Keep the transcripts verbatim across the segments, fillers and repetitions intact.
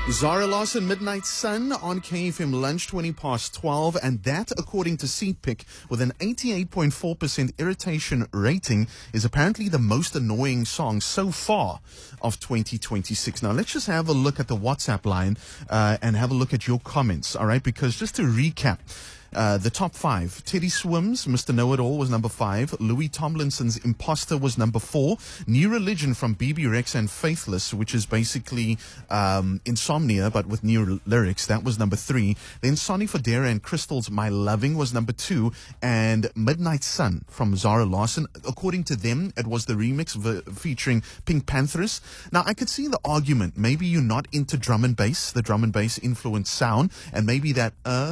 Zara Larsson, Midnight Sun on K F M Lunch, twenty past twelve, and that, according to SeatPick, with an eighty-eight point four percent irritation rating, is apparently the most annoying song so far of twenty twenty-six. Now, let's just have a look at the WhatsApp line uh, and have a look at your comments, all right? Because just to recap, Uh, the top five: Teddy Swims, Mister Know-It-All was number five. Louis Tomlinson's Imposter was number four. New Religion from B B Rex and Faithless, which is basically um, Insomnia but with new lyrics, that was number three. Then Sonny Fodera and Crystal's My Loving was number two, and Midnight Sun from Zara Larsson. According to them, it was the remix v- featuring Pink Panthers. Now, I could see the argument. Maybe you're not into drum and bass, the drum and bass influenced sound, and maybe that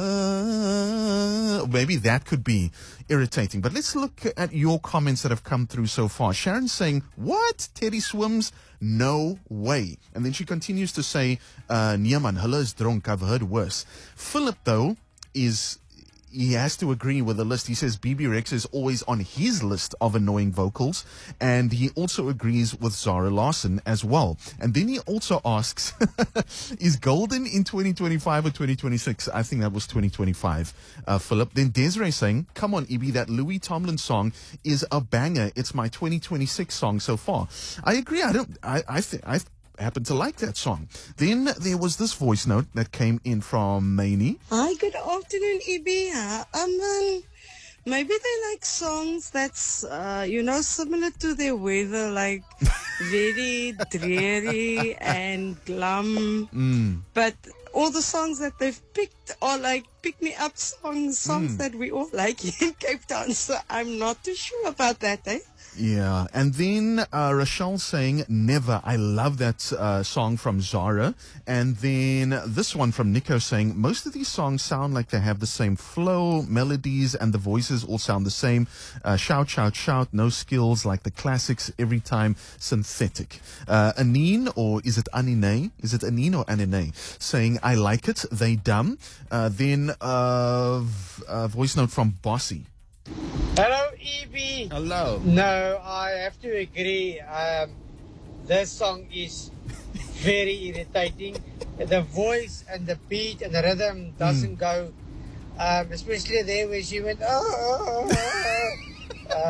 uh maybe that could be irritating. But let's look at your comments that have come through so far. Sharon's saying, what? Teddy Swims? No way. And then she continues to say, uh, Nieman, hulle is dronk. I've heard worse. Philip, though, is... he has to agree with the list. He says B B Rex is always on his list of annoying vocals, and he also agrees with Zara Larsson as well. And then he also asks, is Golden in twenty twenty-five or twenty twenty-six? I think that was twenty twenty-five, uh, Philip. Then Desiree saying, come on, Ibi, that Louis Tomlin song is a banger. It's my twenty twenty-six song so far. I agree. I don't, I, I think, I happen to like that song. Then there was this voice note that came in from Maini. Hi, good afternoon, Ibi. Uh, um, um, maybe they like songs that's, uh, you know, similar to their weather, like very dreary and glum. Mm. But all the songs that they've picked are like pick-me-up songs, songs Mm. that we all like in Cape Town. So I'm not too sure about that, eh? Yeah, and then uh, Rochelle saying, never. I love that uh, song from Zara. And then this one from Nico saying, most of these songs sound like they have the same flow, melodies, and the voices all sound the same. Uh, shout, shout, shout, no skills like the classics, every time synthetic. Uh, Anine, or is it Anine? Is it Anine or Anine? Saying, I like it, they dumb. Uh, then uh, v- uh, voice note from Bossy. Hello, E B. Hello. No, I have to agree. Um, this song is very irritating. The voice and the beat and the rhythm doesn't mm. go. Um, especially there where she went, oh, oh, oh, oh.